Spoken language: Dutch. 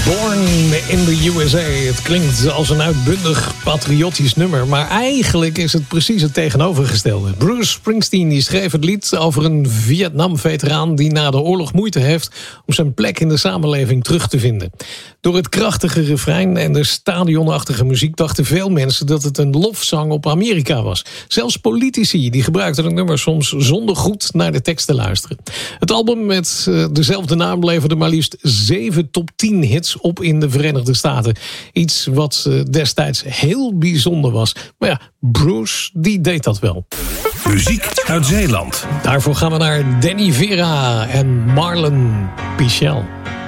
Born in the USA. Het klinkt als een uitbundig patriotisch nummer, maar eigenlijk is het precies het tegenovergestelde. Bruce Springsteen die schreef het lied over een Vietnam-veteraan die na de oorlog moeite heeft om zijn plek in de samenleving terug te vinden. Door het krachtige refrein en de stadionachtige muziek dachten veel mensen dat het een lofzang op Amerika was. Zelfs politici die gebruikten het nummer soms zonder goed naar de tekst te luisteren. Het album met dezelfde naam leverde maar liefst 7 top 10 hits op in de Verenigde Staten. Iets wat destijds heel bijzonder was. Maar ja, Bruce die deed dat wel. Muziek uit Zeeland. Daarvoor gaan we naar Danny Vera en Marlon Pichel.